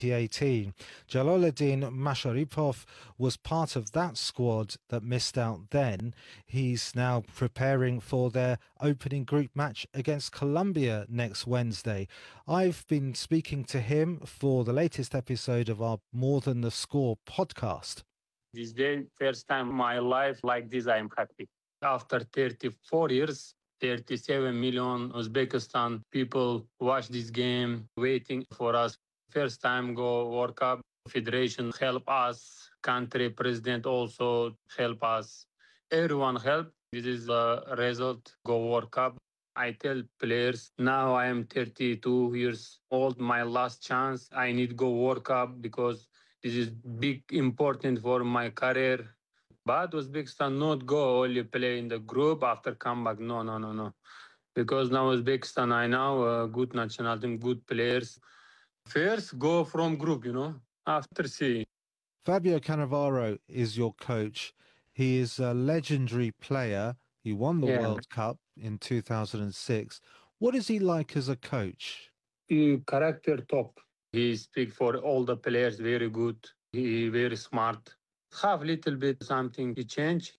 2018. Jaloluddin Masharipov was part of that squad that missed out then. He's now preparing for their opening group match against Colombia next Wednesday. I've been speaking to him for the latest episode of our More Than the Score podcast. This day, first time in my life like this, I am happy. After 34 years, 37 million Uzbekistan people watch this game, waiting for us. First time go World Cup, federation help us, country president also help us. Everyone help. This is the result, go World Cup. I tell players, now I am 32 years old, my last chance. I need go World Cup because this is big important for my career. But Uzbekistan not go only play in the group after comeback. No, no, no, no. Because now Uzbekistan, I know good national team, good players. First, go from group, after see. Fabio Cannavaro is your coach. He is a legendary player. He won the Yeah. World Cup in 2006. What is he like as a coach? He character top. He speak for all the players very good. He very smart. Have little bit something he change.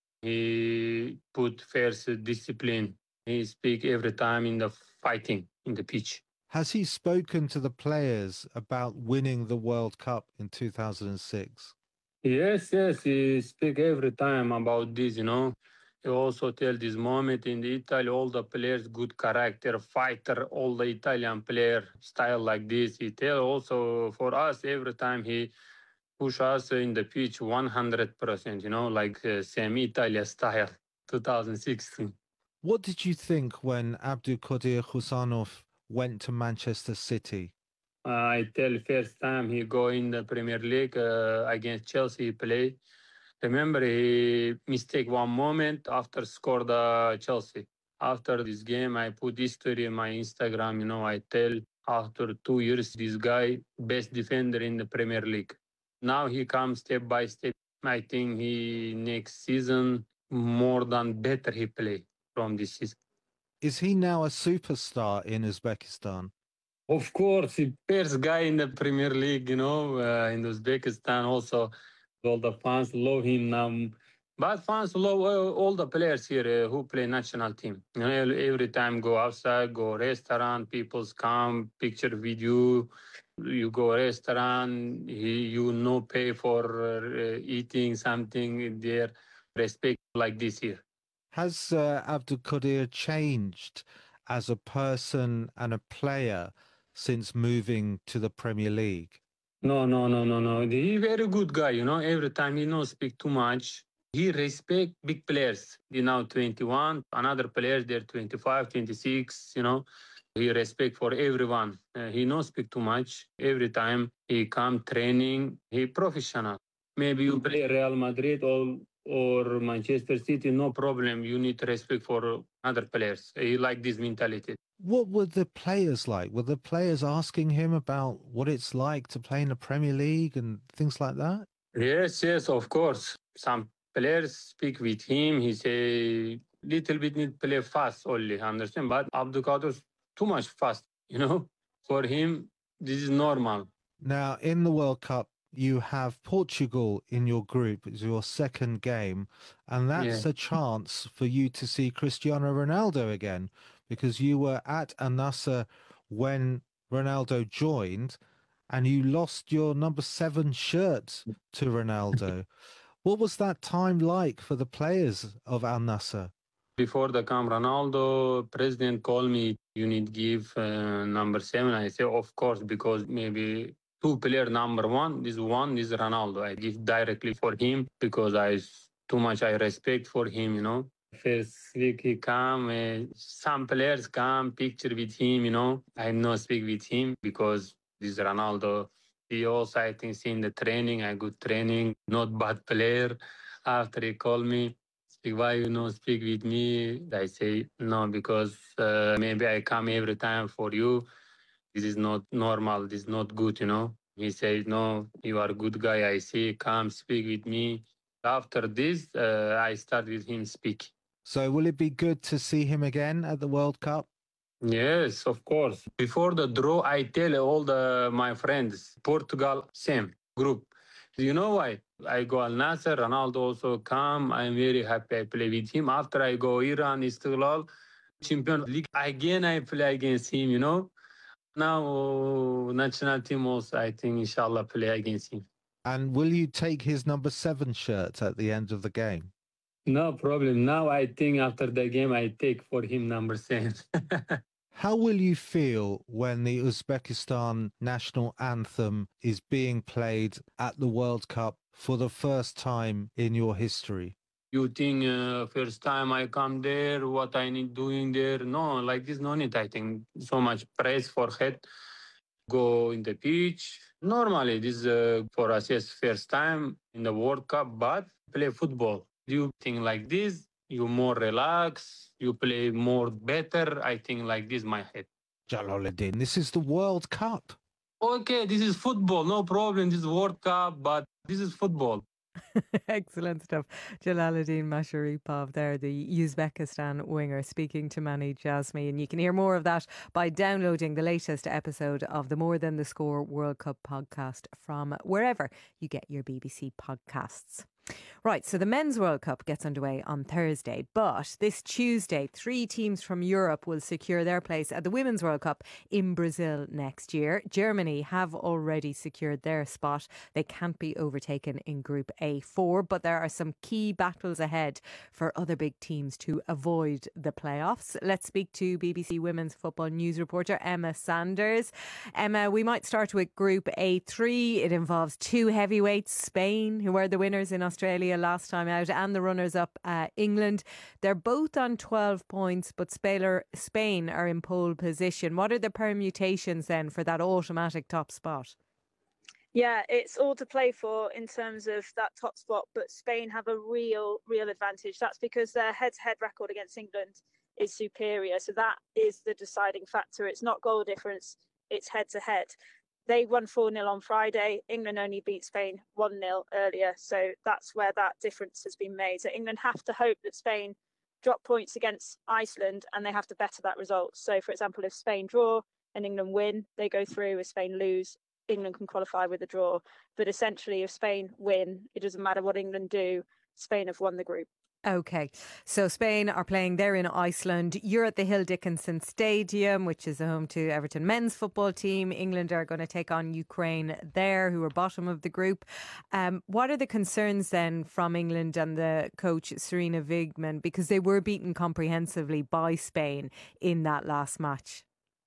He put first discipline. He speak every time in the fighting in the pitch. Has he spoken to the players about winning the World Cup in 2006? Yes, yes, he speak every time about this. He also tell this moment in the Italy, all the players, good character, fighter, all the Italian player style like this. He tell also for us every time he push us in the pitch 100%, like same Italia style, 2016. What did you think when Abdulkadir Husanov went to Manchester City? I tell first time he go in the Premier League against Chelsea he play. Remember he mistake one moment after score the Chelsea. After this game, I put history in my Instagram. I tell after 2 years, this guy best defender in the Premier League. Now he comes step by step. I think he next season more than better he play from this season. Is he now a superstar in Uzbekistan? Of course, the first guy in the Premier League, in Uzbekistan also. All the fans love him now. But fans love all the players here who play national team. Every time go outside, go restaurant, people's come, picture video. You go restaurant, you no pay for eating something there. Respect like this here. Has Abdulkadir changed as a person and a player since moving to the Premier League? No, no, no, no, no. He very good guy, Every time he no speak too much. He respect big players. He now 21, another players they're 25, 26. He respect for everyone. He no speak too much. Every time he come training, he professional. Maybe you play Real Madrid or Manchester City, no problem. You need respect for other players. He like this mentality. What were the players like? Were the players asking him about what it's like to play in the Premier League and things like that? Yes, yes, of course. Some players speak with him. He say little bit need play fast only, understand? But Abdulkadir too much fast. For him, this is normal. Now, in the World Cup, you have Portugal in your group. It's your second game, and that's Yeah. a chance for you to see Cristiano Ronaldo again, because you were at Al Nassr when Ronaldo joined, and you lost your number 7 shirt to Ronaldo. What was that time like for the players of Al Nassr? Before the come Ronaldo, president called me, you need give number 7. I say, of course, because maybe two player number one is Ronaldo. I give directly for him because too much I respect for him. First week he come, some players come, picture with him. I no speak with him because this Ronaldo. He also, I think, seen the training, I good training, not bad player. After he called me, speak, why you no speak with me? I say, no, because maybe I come every time for you. This is not normal. This is not good. He said, no, you are a good guy. I see, come speak with me. After this, I start with him speak. So will it be good to see him again at the World Cup? Yes, of course. Before the draw, I tell all my friends, Portugal, same group. You know why? I go Al Nasser, Ronaldo also come. I'm very happy I play with him. After I go Iran, Istiklal, Champions League, again I play against him, you know. Now, national team also, I think, inshallah, play against him. And will you take his number 7 shirt at the end of the game? No problem. Now I think after the game, I take for him number 7. How will you feel when the Uzbekistan national anthem is being played at the World Cup for the first time in your history? You think first time I come there, what I need doing there? No, like this, no need. I think so much praise for head. Go in the pitch. Normally, this is for us, yes, first time in the World Cup, but play football. You think like this, you more relax, you play more better. I think like this, my head. Jalaluddin, this is the World Cup. Okay, this is football, no problem. This is World Cup, but this is football. Excellent stuff. Jalaluddin Masharipov there, the Uzbekistan winger, speaking to Mani Jasmi. And you can hear more of that by downloading the latest episode of the More Than the Score World Cup podcast from wherever you get your BBC podcasts. Right, so the Men's World Cup gets underway on Thursday, but this Tuesday, 3 teams from Europe will secure their place at the Women's World Cup in Brazil next year. Germany have already secured their spot. They can't be overtaken in Group A4, but there are some key battles ahead for other big teams to avoid the playoffs. Let's speak to BBC Women's Football News reporter Emma Sanders. Emma, we might start with Group A3. It involves 2 heavyweights, Spain, who were the winners in Australia last time out, and the runners-up, England. They're both on 12 points, but Spain are in pole position. What are the permutations then for that automatic top spot? Yeah, it's all to play for in terms of that top spot, but Spain have a real advantage. That's because their head-to-head record against England is superior. So that is the deciding factor. It's not goal difference, it's head-to-head. They won 4-0 on Friday. England only beat Spain 1-0 earlier. So that's where that difference has been made. So England have to hope that Spain drop points against Iceland and they have to better that result. So, for example, if Spain draw and England win, they go through. If Spain lose, England can qualify with a draw. But essentially, if Spain win, it doesn't matter what England do. Spain have won the group. OK, so Spain are playing there in Iceland. You're at the Hill Dickinson Stadium, which is the home to Everton men's football team. England are going to take on Ukraine there, who are bottom of the group. What are the concerns then from England and the coach Sarina Wiegman? Because they were beaten comprehensively by Spain in that last match.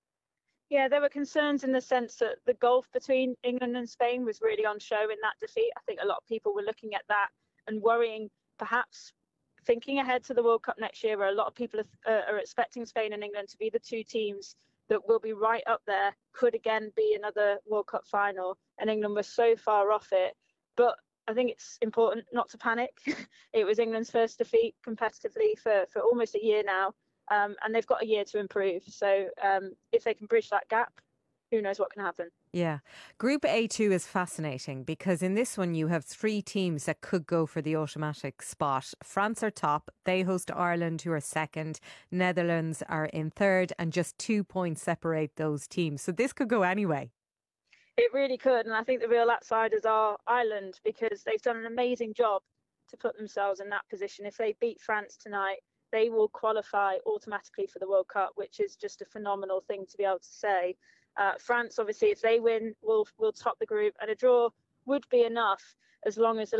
Yeah, there were concerns in the sense that the gulf between England and Spain was really on show in that defeat. I think a lot of people were looking at that and worrying, perhaps thinking ahead to the World Cup next year, where a lot of people are expecting Spain and England to be the 2 teams that will be right up there, could again be another World Cup final, and England was so far off it. But I think it's important not to panic. It was England's first defeat competitively for almost a year now, and they've got a year to improve. So if they can bridge that gap, who knows what can happen. Yeah. Group A2 is fascinating because in this one you have 3 teams that could go for the automatic spot. France are top. They host Ireland, who are second. Netherlands are in third, and just 2 points separate those teams. So this could go anyway. It really could. And I think the real outsiders are Ireland, because they've done an amazing job to put themselves in that position. If they beat France tonight, they will qualify automatically for the World Cup, which is just a phenomenal thing to be able to say. France, obviously, if they win, will top the group, and a draw would be enough as long as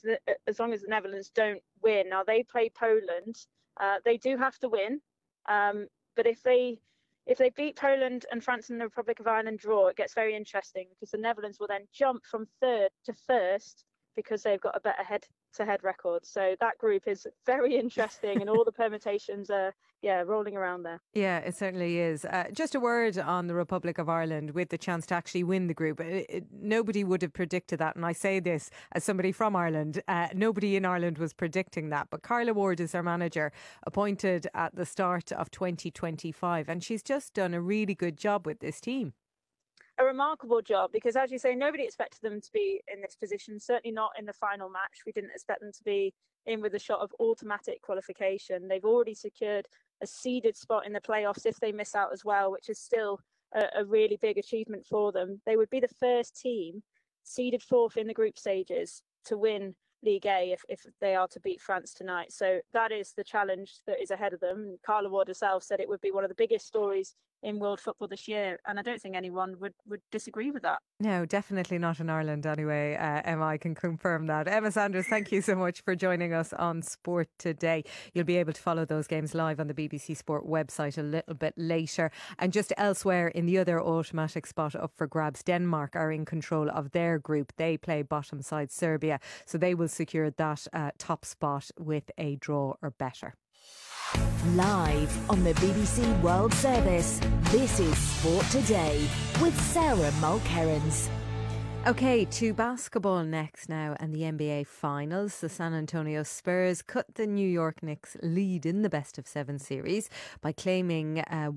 the Netherlands don't win. Now they play Poland. They do have to win, but if they beat Poland and France and the Republic of Ireland draw, it gets very interesting, because the Netherlands will then jump from third to first because they've got a better head-to-head record. So that group is very interesting, and all the permutations are, rolling around there. Yeah, it certainly is. Just a word on the Republic of Ireland with the chance to actually win the group. Nobody would have predicted that, and I say this as somebody from Ireland. Nobody in Ireland was predicting that, but Carla Ward is their manager, appointed at the start of 2025, and she's just done a really good job with this team. a remarkable job because, as you say, nobody expected them to be in this position, certainly not in the final match. We didn't expect them to be in with a shot of automatic qualification. They've already secured a seeded spot in the playoffs if they miss out as well, which is still a really big achievement for them. They would be the first team seeded fourth in the group stages to win League A if they are to beat France tonight. So that is the challenge that is ahead of them. And Carla Ward herself said it would be one of the biggest stories in world football this year, and I don't think anyone would disagree with that. No, definitely not in Ireland anyway. Emma, I can confirm that. Emma Sanders, thank you so much for joining us on Sport Today. You'll be able to follow those games live on the BBC Sport website a little bit later. And just elsewhere in the other automatic spot up for grabs, Denmark are in control of their group. They play bottom side Serbia, so they will secure that top spot with a draw or better. Live on the BBC World Service, this is Sport Today with Sarah Mulkerrins. OK, to basketball next now and the NBA Finals. The San Antonio Spurs cut the New York Knicks lead in the best of 7 series by claiming a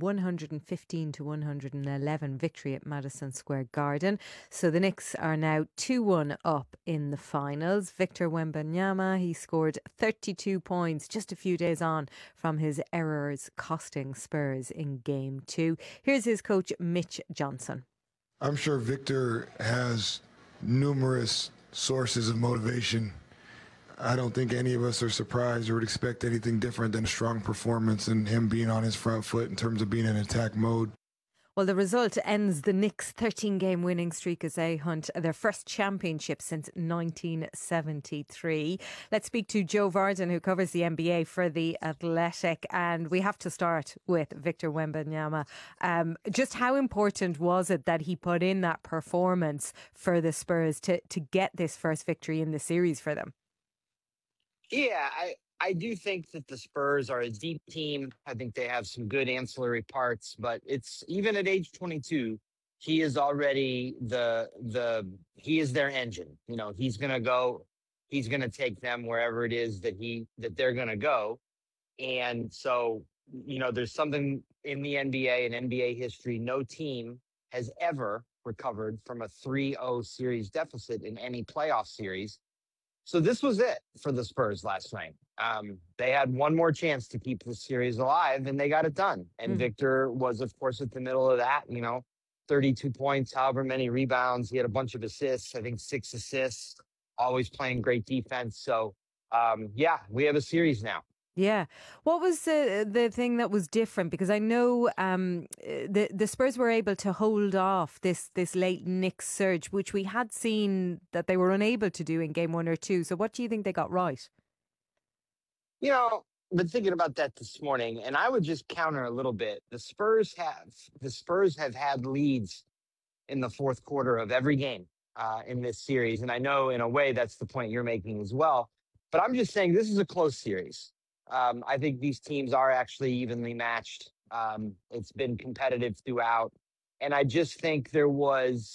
115-111 victory at Madison Square Garden. So the Knicks are now 2-1 up in the finals. Victor Wembanyama, he scored 32 points just a few days on from his errors costing Spurs in Game 2. Here's his coach, Mitch Johnson. I'm sure Victor has numerous sources of motivation. I don't think any of us are surprised or would expect anything different than a strong performance and him being on his front foot in terms of being in attack mode. Well, the result ends the Knicks' 13-game winning streak as they hunt their first championship since 1973. Let's speak to Joe Varden, who covers the NBA for The Athletic. And we have to start with Victor Wembanyama. Just how important was it that he put in that performance for the Spurs to get this first victory in the series for them? Yeah, I do think that the Spurs are a deep team. I think they have some good ancillary parts, but it's even at age 22, he is already he is their engine. You know, he's going to take them wherever it is that they're going to go. And so, you know, there's something in the NBA and NBA history. No team has ever recovered from a 3-0 series deficit in any playoff series. So this was it for the Spurs last night. They had one more chance to keep the series alive, and they got it done. And Victor was, of course, at the middle of that, 32 points, however many rebounds. He had a bunch of assists, I think 6 assists, always playing great defense. So, we have a series now. Yeah. What was the thing that was different? Because I know the Spurs were able to hold off this late Knicks surge, which we had seen that they were unable to do in game 1 or 2. So what do you think they got right? I've been thinking about that this morning, and I would just counter a little bit. The Spurs have had leads in the fourth quarter of every game in this series. And I know in a way that's the point you're making as well. But I'm just saying this is a close series. I think these teams are actually evenly matched. It's been competitive throughout. And I just think there was,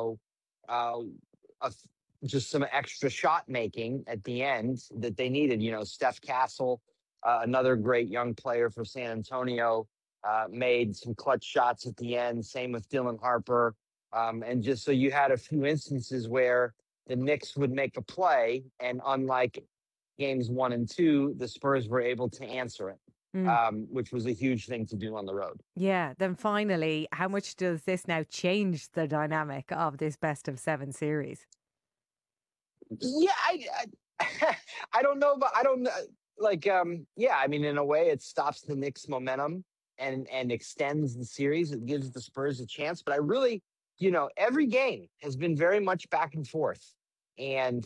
just some extra shot making at the end that they needed. Steph Castle, another great young player for San Antonio, made some clutch shots at the end. Same with Dylan Harper. And just so you had a few instances where the Knicks would make a play, and unlike games 1 and 2, the Spurs were able to answer it, which was a huge thing to do on the road. Yeah. Then finally, how much does this now change the dynamic of this best of 7 series? Yeah, I don't know, but I don't I mean, in a way, it stops the Knicks' momentum and extends the series. It gives the Spurs a chance. But I really, every game has been very much back and forth, and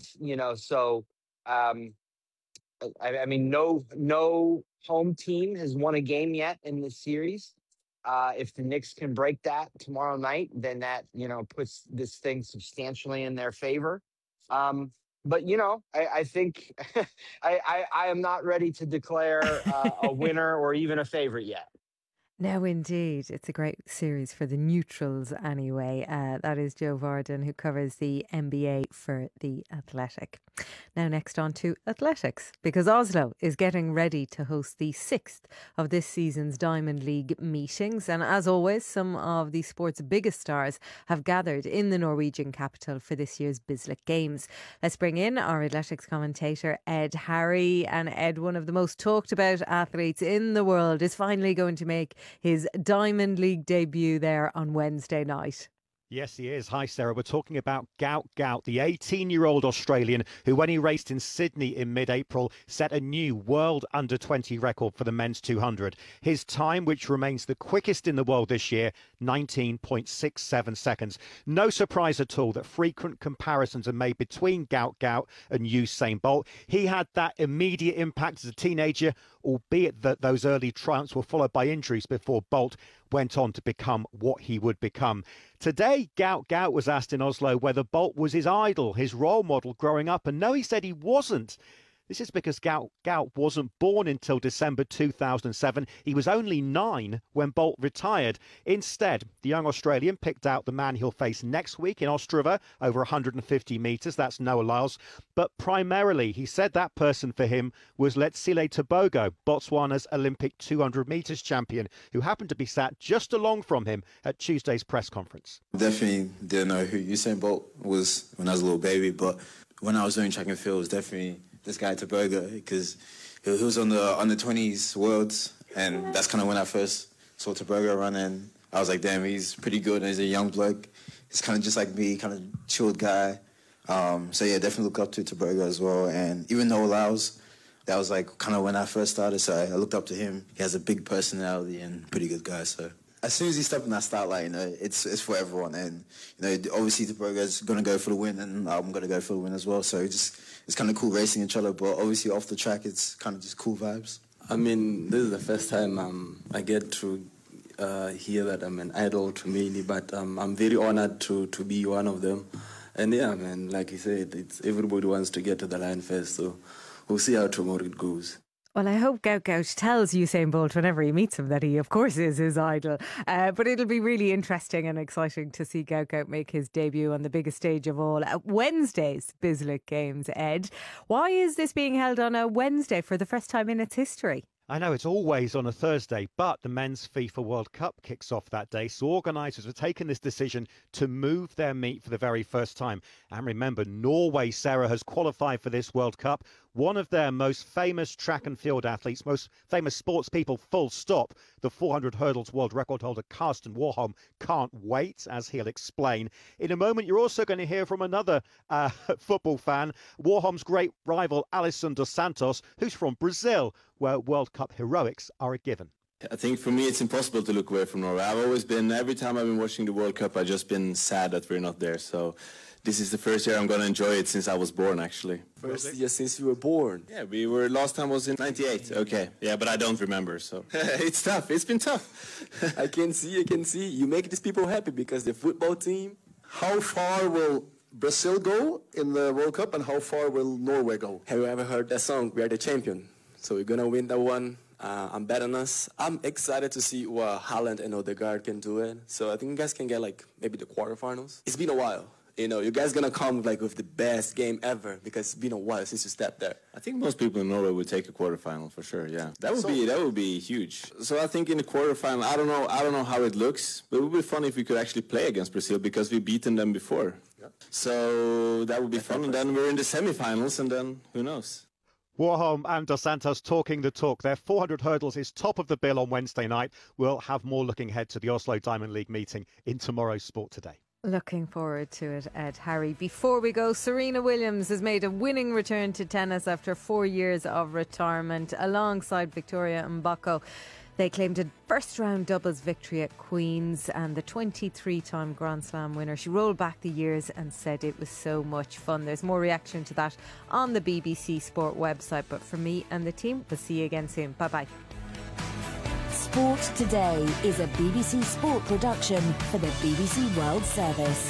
I mean, no home team has won a game yet in this series. If the Knicks can break that tomorrow night, then that, puts this thing substantially in their favor. But, I think I am not ready to declare a winner or even a favorite yet. No, indeed. It's a great series for the neutrals anyway. That is Joe Varden, who covers the NBA for The Athletic. Now, next on to athletics, because Oslo is getting ready to host the 6th of this season's Diamond League meetings. And as always, some of the sport's biggest stars have gathered in the Norwegian capital for this year's Bislett Games. Let's bring in our athletics commentator, Ed Harry. And Ed, one of the most talked about athletes in the world, is finally going to make his Diamond League debut there on Wednesday night. Yes, he is. Hi, Sarah. We're talking about Gout Gout, the 18-year-old Australian who, when he raced in Sydney in mid-April, set a new world under-20 record for the men's 200. His time, which remains the quickest in the world this year, 19.67 seconds. No surprise at all that frequent comparisons are made between Gout Gout and Usain Bolt. He had that immediate impact as a teenager, albeit that those early triumphs were followed by injuries before Bolt went on to become what he would become. Today, Gout Gout was asked in Oslo whether Bolt was his idol, his role model growing up, and no, he said he wasn't. This is because Gout Gout wasn't born until December 2007. He was only 9 when Bolt retired. Instead, the young Australian picked out the man he'll face next week in Ostrava, over 150 metres. That's Noah Lyles. But primarily, he said that person for him was Letsile Tebogo, Botswana's Olympic 200 metres champion, who happened to be sat just along from him at Tuesday's press conference. Definitely didn't know who Usain Bolt was when I was a little baby, but when I was doing track and field, it was definitely this guy Tebogo, because he was on the under-20s Worlds, and that's kind of when I first saw Tebogo run, and I was like, damn, he's pretty good, and he's a young bloke. He's kind of just like me, kind of chilled guy. So yeah, definitely look up to Tebogo as well, and even Noah Lyles, that was like kind of when I first started, so I looked up to him. He has a big personality and pretty good guy, so as soon as he stepped in that start line, it's for everyone, and obviously Tebogo's going to go for the win, and I'm going to go for the win as well, so it's kind of cool racing each other, but obviously off the track, it's kind of just cool vibes. I mean, this is the first time I get to hear that I'm an idol to many, but I'm very honored to be one of them. And yeah, man, like you said, it's everybody wants to get to the line first, so we'll see how tomorrow it goes. Well, I hope Gout Gout tells Usain Bolt whenever he meets him that he, of course, is his idol. But it'll be really interesting and exciting to see Gout Gout make his debut on the biggest stage of all at Wednesday's Bislett Games, Ed. Why is this being held on a Wednesday for the first time in its history? I know it's always on a Thursday, but the Men's FIFA World Cup kicks off that day, so organisers have taken this decision to move their meet for the very first time. And remember, Norway, Sarah, has qualified for this World Cup. One of their most famous track and field athletes, most famous sports people, full stop, the 400 hurdles world record holder Karsten Warholm, can't wait, as he'll explain. In a moment, you're also going to hear from another football fan, Warholm's great rival Alisson dos Santos, who's from Brazil, where World Cup heroics are a given. I think for me it's impossible to look away from Norway. I've always been, every time I've been watching the World Cup, I've just been sad that we're not there. So this is the first year I'm going to enjoy it since I was born, actually. First year since you were born? Yeah, last time was in 98. Okay, yeah, but I don't remember, so. It's tough, it's been tough. I can see. You make these people happy because the football team. How far will Brazil go in the World Cup and how far will Norway go? Have you ever heard that song, We Are the Champion? So we're going to win that one. I'm betting on us. I'm excited to see what Haaland and Odegaard can do it. So I think you guys can get maybe the quarterfinals. It's been a while. You guys going to come with the best game ever because it's been a while since you stepped there. I think most people in Norway would take a quarterfinal for sure, yeah. That would be huge. So I think in the quarterfinal, I don't know how it looks, but it would be fun if we could actually play against Brazil because we've beaten them before. Yeah. So that would be fun. And then we're in the semifinals and then who knows? Warholm and Dos Santos talking the talk. Their 400 hurdles is top of the bill on Wednesday night. We'll have more looking ahead to the Oslo Diamond League meeting in tomorrow's Sport Today. Looking forward to it, Ed Harry. Before we go, Serena Williams has made a winning return to tennis after 4 years of retirement alongside Victoria Mboko. They claimed a first-round doubles victory at Queen's, and the 23-time Grand Slam winner, she rolled back the years and said it was so much fun. There's more reaction to that on the BBC Sport website, but for me and the team, we'll see you again soon. Bye-bye. Sport Today is a BBC Sport production for the BBC World Service.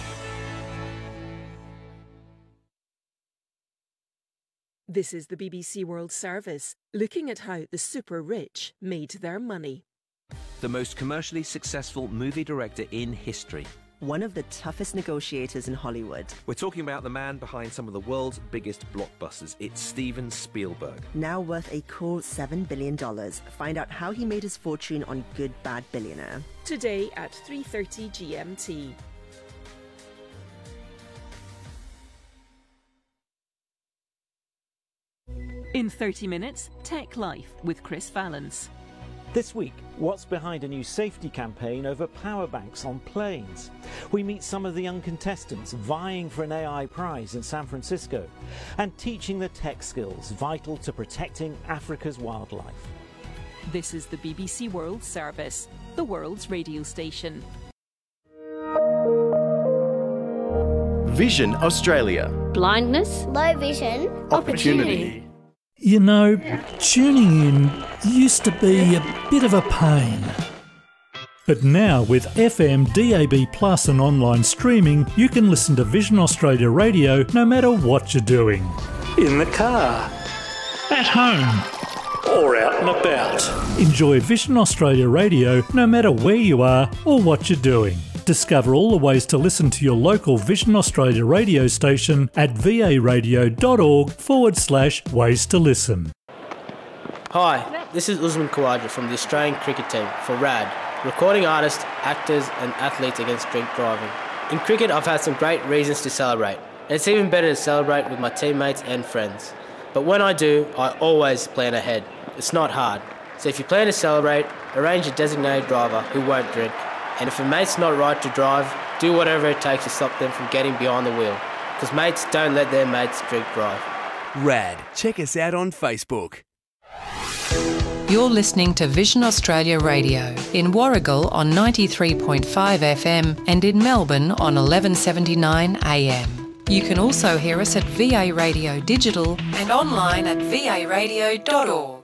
This is the BBC World Service, looking at how the super rich made their money. the most commercially successful movie director in history. One of the toughest negotiators in Hollywood. We're talking about the man behind some of the world's biggest blockbusters. It's Steven Spielberg. Now worth a cool $7 billion. Find out how he made his fortune on Good Bad Billionaire. Today at 3:30 GMT. In 30 minutes, Tech Life with Chris Valance. This week, what's behind a new safety campaign over power banks on planes? We meet some of the young contestants vying for an AI prize in San Francisco and teaching the tech skills vital to protecting Africa's wildlife. This is the BBC World Service, the world's radio station. Vision Australia. Blindness, low vision, Opportunity. You know, tuning in used to be a bit of a pain. But now with FM, DAB Plus and online streaming, you can listen to Vision Australia Radio no matter what you're doing. In the car, at home, or out and about. Enjoy Vision Australia Radio no matter where you are or what you're doing. Discover all the ways to listen to your local Vision Australia radio station at varadio.org/ways to listen. Hi, this is Usman Khawaja from the Australian cricket team for RAD, recording artists, actors and athletes against drink driving. In cricket, I've had some great reasons to celebrate. And it's even better to celebrate with my teammates and friends. But when I do, I always plan ahead. It's not hard. So if you plan to celebrate, arrange a designated driver who won't drink. And if a mate's not right to drive, do whatever it takes to stop them from getting behind the wheel. Because mates don't let their mates drink drive. RAD. Check us out on Facebook. You're listening to Vision Australia Radio in Warragul on 93.5 FM and in Melbourne on 1179 AM. You can also hear us at VA Radio Digital and online at varadio.org.